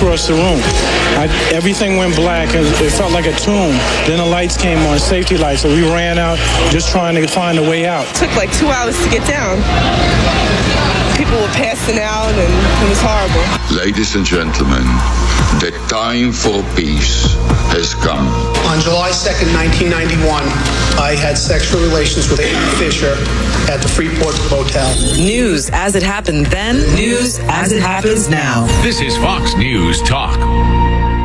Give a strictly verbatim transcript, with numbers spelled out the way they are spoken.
across the room. I, everything went black. It, it felt like a tomb. Then the lights came on, safety lights. So we ran out just trying to find a way out. It took like two hours to get down. People were passing out and it was horrible. Ladies and gentlemen, the time for peace has come. On July second, nineteen ninety-one, I had sexual relations with Amy Fisher at the Freeport Motel. News as it happened then, news as it happens now. This is Fox News Talk.